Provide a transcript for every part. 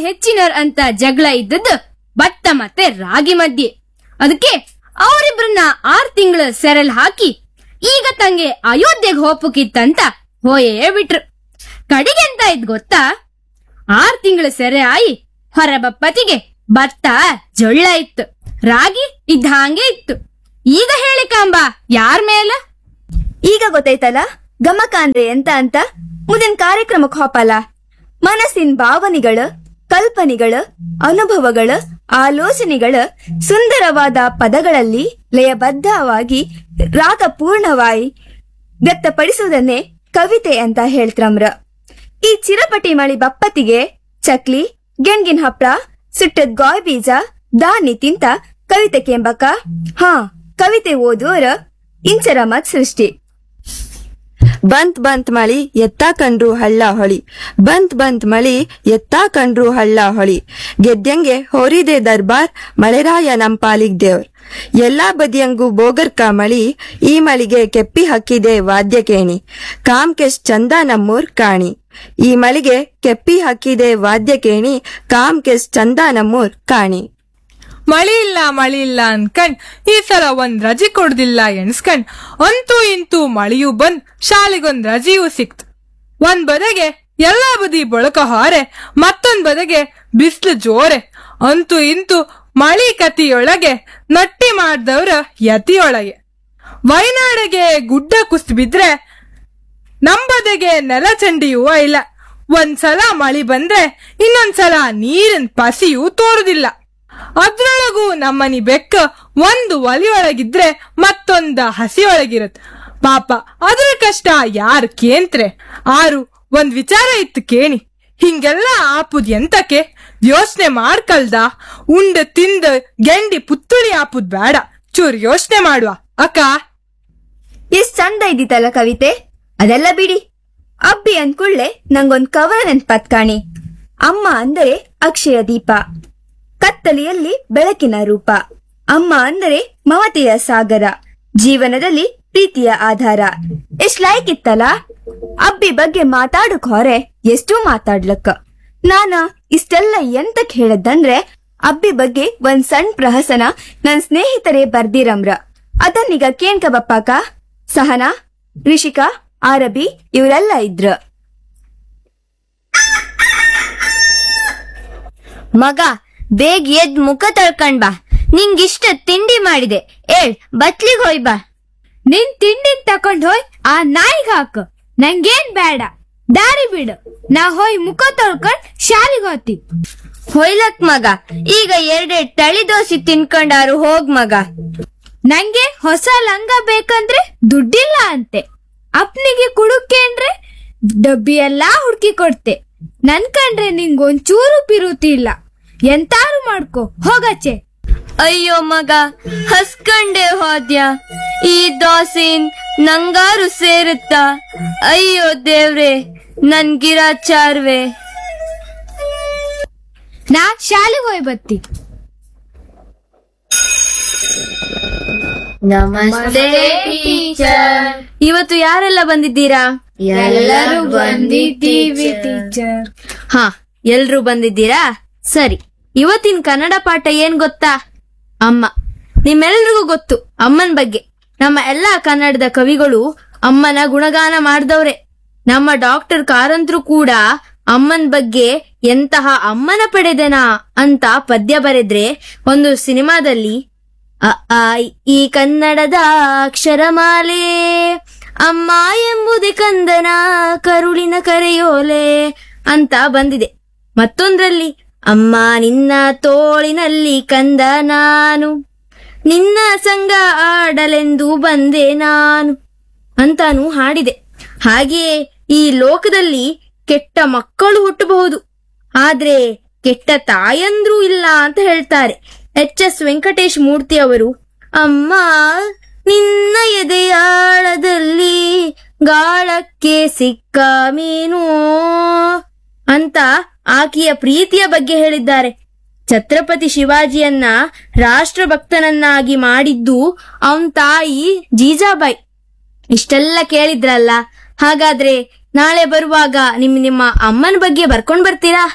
ಹೆಚ್ಚಿನರ್ ಅಂತ ಜಗಳ ಇದ್ದದ್ದು ಭತ್ತ ಮತ್ತೆ ರಾಗಿ ಮಧ್ಯೆ. ಅದಕ್ಕೆ ಅವರಿಬ್ರನ್ನ 6 ತಿಂಗಳ ಸೆರೆಲ್ ಹಾಕಿ ಈಗ ತಂಗೆ ಅಯೋಧ್ಯೆಗೆ ಹೋಪಕ್ಕಿತ್ತಂತ ಹೋಯೇ ಬಿಟ್ರು. ಕಡಿಗೆ ಎಂತ ಇದ್ ಗೊತ್ತಾ, 6 ತಿಂಗಳ ಸೆರೆ ಆಯಿ ಹೊರಬಪ್ಪತಿಗೆ ಭತ್ತ ಜೊಳ್ಳ ಇತ್ತು, ರಾಗಿ ಇದ್ದ ಹಾಗೆ ಇತ್ತು. ಈಗ ಹೇಳಿ ಕಾಂಬ ಯಾರ ಮೇಲ? ಈಗ ಗೊತ್ತಾಯ್ತಲ್ಲ ಗಮಕ ಅಂದ್ರೆ ಎಂತ ಅಂತ. ಮುಂದಿನ ಕಾರ್ಯಕ್ರಮಕ್ಕೆ ಹೋಪಲ್ಲ. ಮನಸ್ಸಿನ ಭಾವನೆಗಳ, ಕಲ್ಪನೆಗಳ, ಅನುಭವಗಳ, ಆಲೋಚನೆಗಳ ಸುಂದರವಾದ ಪದಗಳಲ್ಲಿ ಲಯಬದ್ಧವಾಗಿ ರಾಗಪೂರ್ಣವಾಗಿ ವ್ಯಕ್ತಪಡಿಸುವುದನ್ನೇ ಕವಿತೆ ಅಂತ ಹೇಳ್ತ್ರಮ್ರ. ಈ ಚಿರಪಟಿ ಮಳಿ ಬಪ್ಪತ್ತಿಗೆ ಚಕ್ಲಿ, ಗೆಣ್ಗಿನ ಹಪ್ಳ, ಸುಟ್ಟದ್ ಗಾಯ್ ಬೀಜ, ದಾನಿ ತಿಂತ ಕವಿತೆ ಕೆಂಬಕ. ಹಾ, ಕವಿತೆ ಓದೋರ ಇಂಚರ ಮತ್ ಸೃಷ್ಟಿ. ಬಂತ್ ಬಂತ್ ಮಳಿ ಎತ್ತಾ ಕಂಡ್ರು ಹಳ್ಳ ಹೊಳಿ, ಬಂತ್ ಬಂತ್ ಮಳಿ ಎತ್ತಾ ಕಂಡ್ರು ಹಳ್ಳ ಹೊಳಿ. ಗೆದ್ದಂಗೆ ಹೋರಿದೆ ದರ್ಬಾರ್, ಮಳೆರಾಯ ನಂಪಾಲಿಗ್ ದೇವ್ರ. ಎಲ್ಲಾ ಬದಿಯಂಗೂ ಬೋಗರ್ಕ ಮಳಿ, ಈ ಮಳಿಗೆ ಕೆಪ್ಪಿ ಹಕ್ಕಿದೆ ವಾದ್ಯ ಕೇಣಿ. ಕಾಮ್ಕೆಶ್ ಚಂದ ನಮ್ಮೂರ್ ಕಾಣಿ, ಈ ಮಳಿಗೆ ಕೆಪ್ಪಿ ಹಕ್ಕಿದೆ ವಾದ್ಯ ಕೇಣಿ. ಕಾಮ್ಕೆಶ್ ಚಂದ ನಮ್ಮೂರ್ ಕಾಣಿ. ಮಳಿ ಇಲ್ಲ ಅನ್ಕಂಡ್ ಈ ಸಲ ಒಂದ್ ರಜೆ ಕೊಡ್ದಿಲ್ಲ ಎಣ್ಸ್ಕಂಡ್ ಅಂತೂ ಇಂತೂ ಮಳಿಯೂ ಬಂದ್ ಶಾಲೆಗೊಂದ್ ರಜೆಯೂ ಸಿಕ್ತು. ಒಂದ್ ಬದಗೆ ಎಲ್ಲಾ ಬದಿ ಬಳಕ ಹಾರೆ, ಮತ್ತೊಂದ್ ಬದಗೆ ಬಿಸ್ಲು ಜೋರೆ. ಅಂತೂ ಇಂತೂ ಮಳಿ ಕತಿಯೊಳಗೆ ನಟ್ಟಿ ಮಾಡ್ದವ್ರ ಯತಿಯೊಳಗೆ. ವಯನಾಡಿಗೆ ಗುಡ್ಡ ಕುಸ್ತು ಬಿದ್ರೆ ನಂಬದೆಗೆ ನೆಲ ಚಂಡಿಯೂ ಇಲ್ಲ. ಒಂದ್ಸಲ ಮಳಿ ಬಂದ್ರೆ ಇನ್ನೊಂದ್ಸಲ ನೀರಿನ ಪಸಿಯೂ ತೋರುದಿಲ್ಲ. ಅದ್ರೊಳಗೂ ನಮ್ಮನಿ ಬೆಕ್ಕ ಒಂದು ಒಲಿಯೊಳಗಿದ್ರೆ ಮತ್ತೊಂದ ಹಸಿಯೊಳಗಿರತ್. ಪಾಪ ಅದ್ರ ಕಷ್ಟ ಯಾರು ಕೇಂತ್ರೆ. ಆರು ಒಂದ್ ವಿಚಾರ ಇತ್ತು ಕೇಣಿ. ಹಿಂಗೆಲ್ಲ ಆಪುದ್ ಎಂತಕ್ಕೆ ಯೋಚನೆ ಮಾಡ್ಕಲ್ದ. ಉಂಡ ತಿಂದ ಗೆಂಡಿ ಪುತ್ತುಳಿ ಆಪುದ್ ಬೇಡ, ಚೂರ್ ಯೋಚನೆ ಮಾಡುವ ಅಕ್ಕ. ಎಷ್ಟ್ ಚಂದ ಇದ್ದಿತ್ತಲ್ಲ ಕವಿತೆ. ಅದೆಲ್ಲ ಬಿಡಿ. ಅಬ್ಬಿ ಅಂದ್ಕೂಡ್ಲೆ ನಂಗೊಂದ್ ಕವನ ನೆನ್ಪತ್ ಕಾಣಿ. ಅಮ್ಮ ಅಂದರೆ ಅಕ್ಷಯ ದೀಪ, ಕತ್ತಲೆಯಲ್ಲಿ ಬೆಳಕಿನ ರೂಪ. ಅಮ್ಮ ಅಂದರೆ ಮಮತೆಯ ಸಾಗರ, ಜೀವನದಲ್ಲಿ ಪ್ರೀತಿಯ ಆಧಾರ. ಎಷ್ಟ್ ಲೈಕ್ ಇತ್ತಲ್ಲ. ಅಬ್ಬಿ ಬಗ್ಗೆ ಮಾತಾಡಕ್ ಹೊರೆ ಎಷ್ಟೂ ಮಾತಾಡ್ಲಕ್ಕ. ನಾನ ಇಷ್ಟೆಲ್ಲ ಎಂತಕ್ ಹೇಳದಂದ್ರೆ ಅಬ್ಬಿ ಬಗ್ಗೆ ಒಂದ್ ಸಣ್ಣ ಪ್ರಹಸನ ನನ್ ಸ್ನೇಹಿತರೇ ಬರ್ದಿರಮ್ರ. ಅದನ್ನೀಗ ಕೇಣ್ಕ ಬಪ್ಪಾಕ. ಸಹನಾ, ರಿಷಿಕಾ, ಆರಬಿ ಇವರೆಲ್ಲ ಇದ್ರ. ಮಗ ಬೇಗ ಎದ್ ಮುಖ ತೊಳ್ಕೊಂಡ್ ಬಾ. ನಿಂಗಿಷ್ಟ ತಿಂಡಿ ಮಾಡಿದೆ, ಏಳ್ ಬತ್ಲಿಗ್ ಹೋಯ್ ಬಾ. ನಿನ್ ತಿಂಡಿನ್ ತಕೊಂಡ್ ಹೋಯ್ ಆ ನಾಯಿಗ್ ಹಾಕು, ನಂಗೇನ್ ಬೇಡ. ದಾರಿ ಬಿಡು, ನಾ ಹೋಯ್ ಮುಖ ತೊಳ್ಕೊಂಡ್ ಶಾಲಿಗ್ ಹೋತಿ. ಹೊಯ್ಲಕ್ ಮಗ, ಈಗ 2 ತಳಿ ದೋಸೆ ತಿನ್ಕೊಂಡಾರು ಹೋಗ್ ಮಗ. ನಂಗೆ ಹೊಸ ಲಂಗ ಬೇಕಂದ್ರೆ ದುಡ್ಡಿಲ್ಲ ಅಂತೆ. ಅಪ್ನಿಗೆ ಕುಡುಕೇಂದ್ರೆ ಡಬ್ಬಿ ಎಲ್ಲಾ ಹುಡ್ಕಿ ಕೊಡ್ತೆ. ನನ್ ಕಂಡ್ರೆ ನಿಂಗೊಂಚೂರು ಪಿರುತಿ ಇಲ್ಲ. ಎಂತಾರು ಮಾಡ್ಕೊ ಹೋಗಚ್ಚೆ. ಅಯ್ಯೋ ಮಗ, ಹಸ್ಕಂಡೆ ಹೋದ್ಯ. ಈ ದೋಸೆನ್ ನಂಗಾರು ಸೇರುತ್ತ. ಅಯ್ಯೋ ದೇವ್ರೆ, ನನ್ ಗಿರಾಚಾರ್ವೆ. ನಾ ಶಾಲೆಗೆ ಹೋಯ್ ಬತ್ತಿ. ನಮಸ್ತೆ ಟೀಚರ್. ಇವತ್ತು ಯಾರೆಲ್ಲ ಬಂದಿದ್ದೀರಾ? ಎಲ್ಲರೂ ಬಂದಿದ್ದೀವಿ ಟೀಚರ್. ಹಾ, ಎಲ್ರೂ ಬಂದಿದ್ದೀರಾ? ಸರಿ. ಇವತ್ತಿನ ಕನ್ನಡ ಪಾಠ ಏನ್ ಗೊತ್ತಾ? ಅಮ್ಮ. ನಿಮ್ಮೆಲ್ರಿಗೂ ಗೊತ್ತು ಅಮ್ಮನ ಬಗ್ಗೆ. ನಮ್ಮ ಎಲ್ಲಾ ಕನ್ನಡದ ಕವಿಗಳು ಅಮ್ಮನ ಗುಣಗಾನ ಮಾಡ್ದವ್ರೆ. ನಮ್ಮ ಡಾಕ್ಟರ್ ಕಾರಂತರು ಕೂಡ ಅಮ್ಮನ ಬಗ್ಗೆ ಎಂತಹ ಅಮ್ಮನ ಪಡೆದೆನಾ ಅಂತ ಪದ್ಯ ಬರೆದ್ರೆ ಒಂದು ಸಿನಿಮಾದಲ್ಲಿ ಅ ಆ ಈ ಕನ್ನಡದ ಅಕ್ಷರಮಾಲೆ, ಅಮ್ಮ ಎಂಬುದೇ ಕಂದನ ಕರುಳಿನ ಕರೆಯೋಲೆ ಅಂತ ಬಂದಿದೆ. ಮತ್ತೊಂದ್ರಲ್ಲಿ ಅಮ್ಮ ನಿನ್ನ ತೋಳಿನಲ್ಲಿ ಕಂದ ನಾನು, ನಿನ್ನ ಸಂಗ ಆಡಲೆಂದು ಬಂದೆ ನಾನು ಅಂತಾನು ಹಾಡಿದೆ. ಹಾಗೆಯೇ ಈ ಲೋಕದಲ್ಲಿ ಕೆಟ್ಟ ಮಕ್ಕಳು ಹುಟ್ಟಬಹುದು, ಆದ್ರೆ ಕೆಟ್ಟ ತಾಯಂದ್ರೂ ಇಲ್ಲ ಅಂತ ಹೇಳ್ತಾರೆ. HS ವೆಂಕಟೇಶ್ ಮೂರ್ತಿ ಅವರು ಅಮ್ಮ ನಿನ್ನ ಎದೆಯಾಳದಲ್ಲಿ ಗಾಳಕ್ಕೆ ಸಿಕ್ಕ ಮೀನು ಅಂತ ಆಕೆಯ ಪ್ರೀತಿಯ ಬಗ್ಗೆ ಹೇಳಿದ್ದಾರೆ. ಛತ್ರಪತಿ ಶಿವಾಜಿಯನ್ನ ರಾಷ್ಟ್ರಭಕ್ತನನ್ನಾಗಿ ಮಾಡಿದ್ದು ಅವನ್ ತಾಯಿ ಜೀಜಾಬಾಯಿ. ಇಷ್ಟೆಲ್ಲ ಕೇಳಿದ್ರಲ್ಲ, ಹಾಗಾದ್ರೆ ನಾಳೆ ಬರುವಾಗ ನಿಮ್ಮ ಅಮ್ಮನ ಬಗ್ಗೆ ಬರ್ಕೊಂಡ್ ಬರ್ತೀರಾ?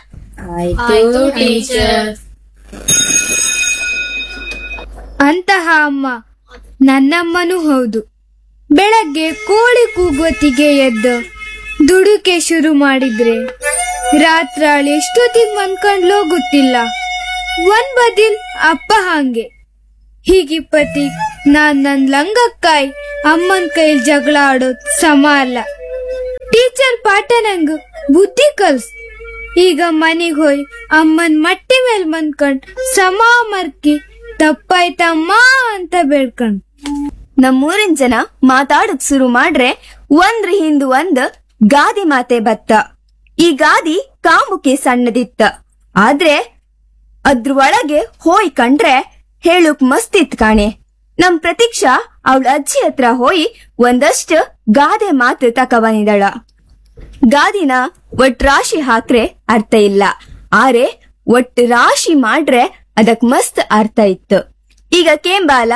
ಅಂತಹ ಅಮ್ಮ ನನ್ನಮ್ಮನೂ ಹೌದು. ಬೆಳಗ್ಗೆ ಕೋಳಿ ಕೂಗೋತಿಗೆ ಎದ್ದು ದುಡುಕೆ ಶುರು ಮಾಡಿದ್ರೆ ರಾತ್ರಾಳಿ ಎಷ್ಟೊತ್ತಿಗೆ ಮನ್ಕೊಂಡ್ಲೋ ಗೊತ್ತಿಲ್ಲ. ಒಂದ್ ಬದಿಲ್ ಅಪ್ಪ ಹಾಂಗೆ ಹೀಗಿಪ್ಪತಿ ನನ್ ಲಂಗಕ್ಕಾಯಿ ಅಮ್ಮನ್ ಕೈಲಿ ಜಗಳ ಆಡೋದ್ ಸಮ ಅಲ್ಲ. ಟೀಚರ್ ಪಾಠ ನಂಗ್ ಬುದ್ಧಿ ಕಲ್ಸ್. ಈಗ ಮನಿಗ್ ಹೋಯ್ ಅಮ್ಮನ್ ಮಟ್ಟಿ ಮೇಲ್ ಮನ್ಕೊಂಡ್ ಸಮ ಮರ್ಕಿ ತಪ್ಪಾಯ್ತಮ್ಮ ಅಂತ ಬೇಡ್ಕೊಂಡ್. ನಮ್ಮೂರಿನ ಜನ ಮಾತಾಡಕ್ ಶುರು ಮಾಡ್ರೆ ಒಂದ್ರ ಹಿಂದ್ ಒಂದ್ ಗಾದಿ ಮಾತೆ ಬತ್ತ. ಈ ಗಾದಿ ಕಾಮುಕೆ ಸಣ್ಣದಿತ್ತ, ಆದ್ರೆ ಅದ್ರ ಒಳಗೆ ಹೋಯ್ ಕಂಡ್ರೆ ಹೇಳುಕ್ ಮಸ್ತಿತ್ ಕಾಣೆ. ನಮ್ ಪ್ರತೀಕ್ಷಾ ಅವಳ ಅಜ್ಜಿ ಹತ್ರ ಹೋಯಿ ಒಂದಷ್ಟು ಗಾದೆ ಮಾತು ತಕಬಂದಿದಳ. ಗಾದಿನ ಒಟ್ ರಾಶಿ ಹಾಕ್ರೆ ಅರ್ಥ ಇಲ್ಲ, ಆರೆ ಒಟ್ ರಾಶಿ ಮಾಡ್ರೆ ಅದಕ್ ಮಸ್ತ್ ಅರ್ಥ ಇತ್ತು. ಈಗ ಕೇಂಬಾಲ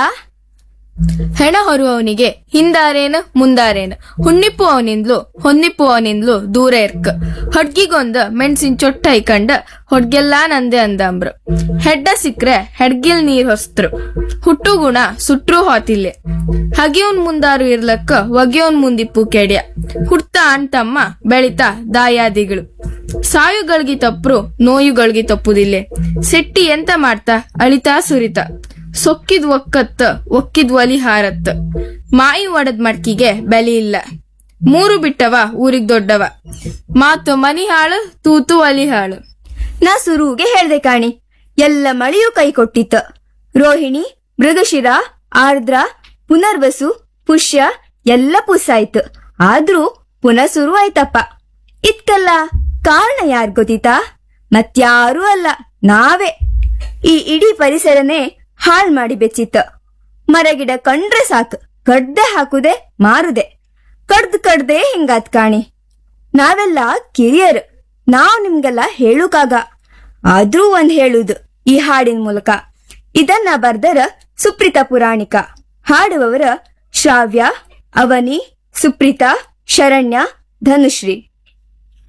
ಹೆಣ ಹೊರುವವನಿಗೆ ಹಿಂದಾರೇನು ಮುಂದಾರೇನು, ಹುಣ್ಣಿಪ್ಪುವವನಿಂದ್ಲು ಹೊನ್ನಿಪ್ಪುವವನಿಂದ್ಲು ದೂರ ಇರ್ಕ. ಹೊಡ್ಗಿಗೊಂದು ಮೆಣಸಿನ ಚೊಟ್ಟ ಐಕಂಡ ಹೊಡ್ಗೆಲ್ಲಾ ನಂದೆ ಅಂದಂಬ್ರು. ಹೆಡ್ಡ ಸಿಕ್ರೆ ಹೆಡ್ಗಿಲ್ ನೀರ್ ಹೊಸ್ತರು. ಹುಟ್ಟು ಗುಣ ಸುಟ್ರೂ ಹೋತಿಲ್ಲೆ. ಹಗಿಯವನ್ ಮುಂದಾರು ಇರ್ಲಕ್ಕ ಒಗೆಯವನ್ ಮುಂದಿಪ್ಪು ಕೆಡ್ಯ. ಹುಡ್ತಾ ಅಣ್ತಮ್ಮ ಬೆಳಿತಾ ದಾಯಾದಿಗಳು. ಸಾಯುಗಳ್ಗಿ ತಪ್ಪರು ನೋಯುಗಳ್ಗಿ ತಪ್ಪುದಿಲ್ಲೆ. ಸೆಟ್ಟಿ ಎಂತ ಮಾಡ್ತಾ ಅಳಿತಾ ಸುರಿತ. ಸೊಕ್ಕಿದ್ ಒಕ್ಕತ್ತ ಒಕ್ಕಿದ್ ಒಲಿ ಹಾರತ್ತ. ಮಾಯಿ ಒಡದ್ ಮಡ್ಕಿಗೆ ಬೆಲೆ ಇಲ್ಲ. ಮೂರು ಬಿಟ್ಟವ ಊರಿಗ್ ದೊಡ್ಡವ. ಮಾತು ಮನಿ ಹಾಳು ತೂತು ಒಲಿ ಹಾಳು. ನಾ ಸುರುಗೆ ಹೇಳ್ದೆ ಕಾಣಿ, ಎಲ್ಲ ಮಳೆಯೂ ಕೈ ಕೊಟ್ಟಿತ್ತು. ರೋಹಿಣಿ, ಮೃಗಶಿರ, ಆರ್ದ್ರ, ಪುನರ್ವಸು, ಪುಷ್ಯ ಎಲ್ಲ ಪುಸ್ಸಾಯ್ತು. ಆದ್ರೂ ಪುನಃ ಶುರು ಆಯ್ತಪ್ಪ. ಇದ್ಕಲ್ಲ ಕಾರಣ ಯಾರ್ ಗೊತ್ತಿತಾ? ಮತ್ಯಾರೂ ಅಲ್ಲ, ನಾವೇ. ಈ ಇಡೀ ಪರಿಸರನೇ ಹಾಳ್ ಮಾಡಿ ಬೆಚ್ಚಿತ್ತು. ಮರಗಿಡ ಕಂಡ್ರೆ ಸಾಕು ಕಡ್ದೆ ಹಾಕುದೆ ಮಾರುದೆ. ಕಡ್ದೆ ಹಿಂಗಾತ್ ಕಾಣಿ. ನಾವೆಲ್ಲ ಕಿರಿಯರು, ನಾವ್ ನಿಮ್ಗೆಲ್ಲ ಹೇಳುಕಾಗ. ಆದ್ರೂ ಒಂದ್ ಹೇಳುದು ಈ ಹಾಡಿನ ಮೂಲಕ. ಇದನ್ನ ಬರ್ದರ ಸುಪ್ರೀತಾ ಪುರಾಣಿಕ. ಹಾಡುವವರ ಶ್ರಾವ್ಯ, ಅವನಿ, ಸುಪ್ರೀತಾ, ಶರಣ್ಯ, ಧನುಶ್ರೀ.